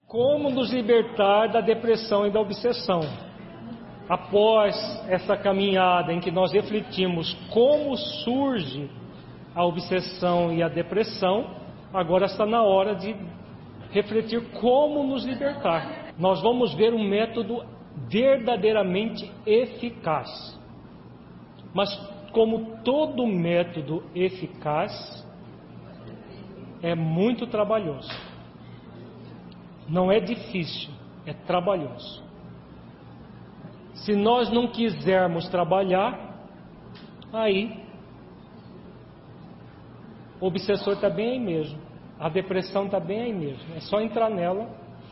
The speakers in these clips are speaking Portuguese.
Como nos libertar da depressão e da obsessão? Após essa caminhada em que nós refletimos como surge a obsessão e a depressão, agora está na hora de refletir como nos libertar. Nós vamos ver um método verdadeiramente eficaz. Mas como todo método eficaz, é muito trabalhoso. Não é difícil, é trabalhoso. Se nós não quisermos trabalhar, aí o obsessor está bem aí mesmo, a depressão está bem aí mesmo, é só entrar nela.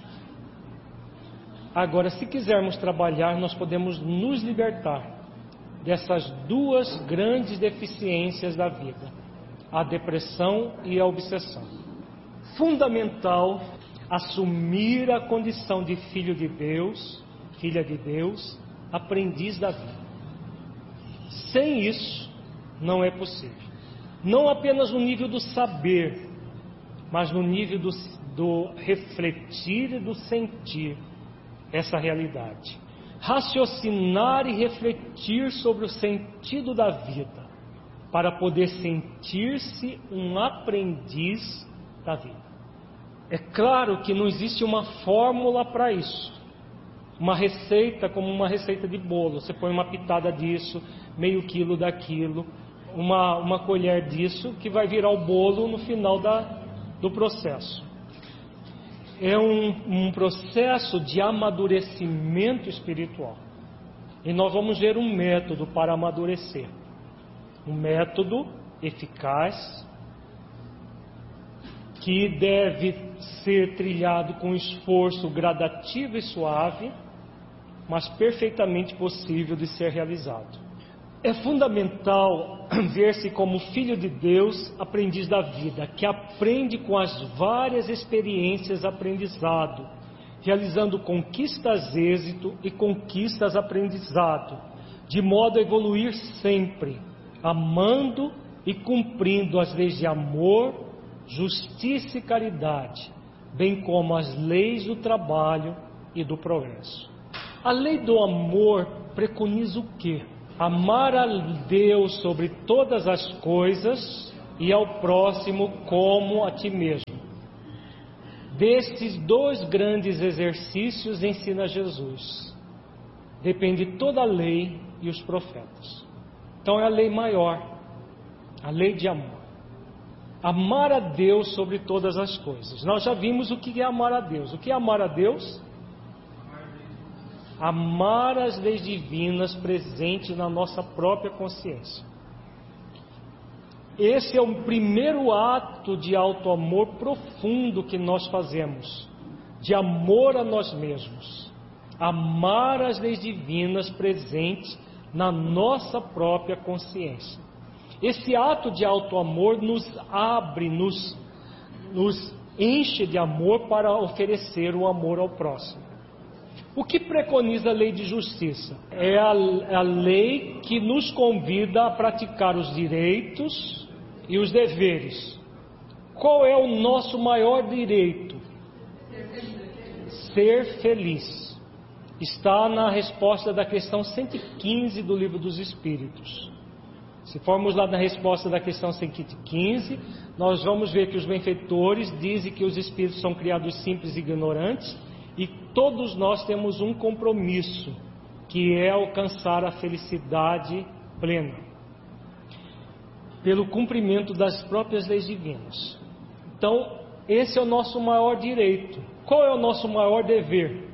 Agora, se quisermos trabalhar, nós podemos nos libertar dessas duas grandes deficiências da vida, a depressão e a obsessão. Fundamental assumir a condição de filho de Deus, filha de Deus, aprendiz da vida. Sem isso, não é possível. Não apenas no nível do saber, mas no nível do refletir e do sentir essa realidade. Raciocinar e refletir sobre o sentido da vida, para poder sentir-se um aprendiz da vida. É claro que não existe uma fórmula para isso. Uma receita como uma receita de bolo. Você põe uma pitada disso, meio quilo daquilo, uma colher disso, que vai virar o bolo no final do processo. É um processo de amadurecimento espiritual. E nós vamos ver um método para amadurecer. Um método eficaz, que deve ser trilhado com esforço gradativo e suave, mas perfeitamente possível de ser realizado. É fundamental ver-se como filho de Deus, aprendiz da vida, que aprende com as várias experiências aprendizado, realizando conquistas êxito e conquistas aprendizado, de modo a evoluir sempre, amando e cumprindo as leis de amor, justiça e caridade, bem como as leis do trabalho e do progresso. A lei do amor preconiza o quê? Amar a Deus sobre todas as coisas e ao próximo como a ti mesmo. Destes dois grandes exercícios ensina Jesus. Depende toda a lei e os profetas. Então é a lei maior, a lei de amor. Amar a Deus sobre todas as coisas. Nós já vimos o que é amar a Deus. O que é amar a Deus? Amar as leis divinas presentes na nossa própria consciência. Esse é o primeiro ato de auto-amor profundo que nós fazemos, de amor a nós mesmos. Amar as leis divinas presentes na nossa própria consciência. Esse ato de auto-amor nos abre, nos enche de amor para oferecer o amor ao próximo. O que preconiza a lei de justiça? É a lei que nos convida a praticar os direitos e os deveres. Qual é o nosso maior direito? Ser feliz. Está na resposta da questão 115 do Livro dos Espíritos. Se formos lá na resposta da questão 115, nós vamos ver que os benfeitores dizem que os espíritos são criados simples e ignorantes, e todos nós temos um compromisso, que é alcançar a felicidade plena, pelo cumprimento das próprias leis divinas. Então, esse é o nosso maior direito. Qual é o nosso maior dever?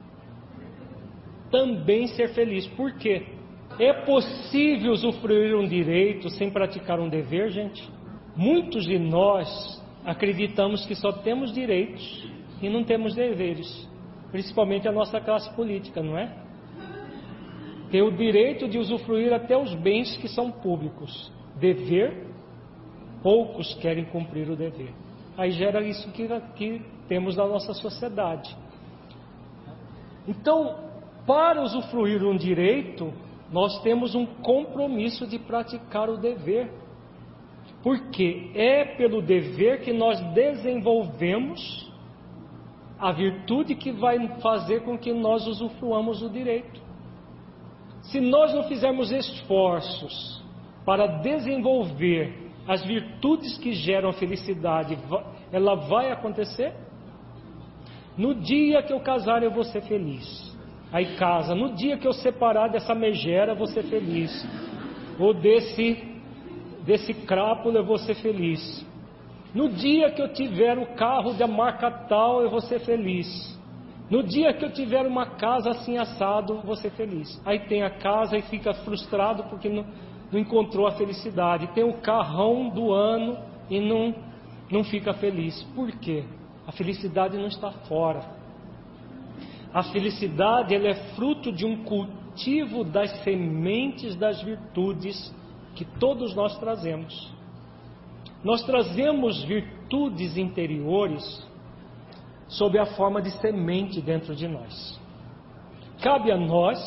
Também ser feliz. Por quê? É possível usufruir um direito sem praticar um dever, gente? Muitos de nós acreditamos que só temos direitos e não temos deveres. Principalmente a nossa classe política, não é? Tem o direito de usufruir até os bens que são públicos. Dever, poucos querem cumprir o dever. Aí gera isso que temos na nossa sociedade. Então, para usufruir um direito, nós temos um compromisso de praticar o dever. Porque é pelo dever que nós desenvolvemos a virtude que vai fazer com que nós usufruamos o direito. Se nós não fizermos esforços para desenvolver as virtudes que geram a felicidade, ela vai acontecer? No dia que eu casar, eu vou ser feliz. Aí casa. No dia que eu separar dessa megera, eu vou ser feliz. Ou desse crápula, eu vou ser feliz. No dia que eu tiver o carro da marca tal, eu vou ser feliz. No dia que eu tiver uma casa assim assado, eu vou ser feliz. Aí tem a casa e fica frustrado porque não encontrou a felicidade. Tem o carrão do ano e não fica feliz. Por quê? A felicidade não está fora. A felicidade, ela é fruto de um cultivo das sementes das virtudes que todos nós trazemos. Nós trazemos virtudes interiores sob a forma de semente dentro de nós. Cabe a nós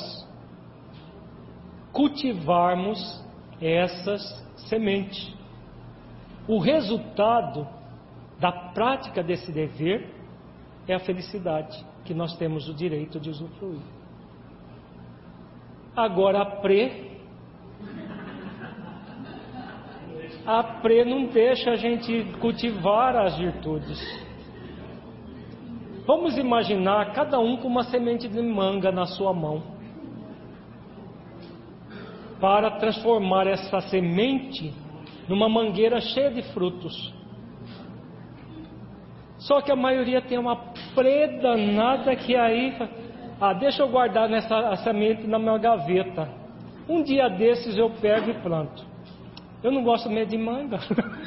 cultivarmos essas sementes. O resultado da prática desse dever é a felicidade que nós temos o direito de usufruir. Agora a pré não deixa a gente cultivar as virtudes. Vamos imaginar cada um com uma semente de manga na sua mão, para transformar essa semente numa mangueira cheia de frutos. Só que a maioria tem uma danada que aí, deixa eu guardar essa semente na minha gaveta. Um dia desses eu pego e planto. Eu não gosto mesmo de manga.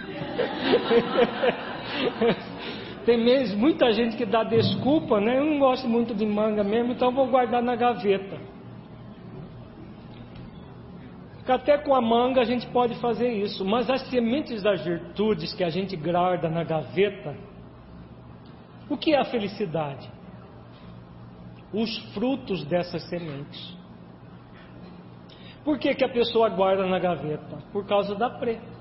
Tem mesmo muita gente que dá desculpa, né? Eu não gosto muito de manga mesmo, então eu vou guardar na gaveta. Até com a manga a gente pode fazer isso, mas as sementes das virtudes que a gente guarda na gaveta, o que é a felicidade? Os frutos dessas sementes. Por que a pessoa guarda na gaveta? Por causa da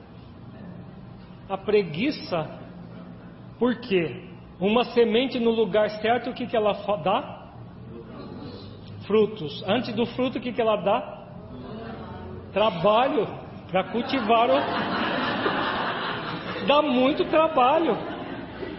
a preguiça. Por quê? Uma semente no lugar certo, o que ela dá? Frutos. Antes do fruto, o que ela dá? Trabalho para cultivar. Dá muito trabalho.